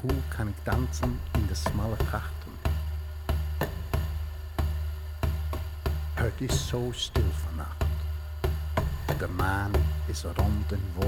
Pool kann ich tanzen in de smalle grachten. Het is zo stil vannacht. De maan is rond en wolken.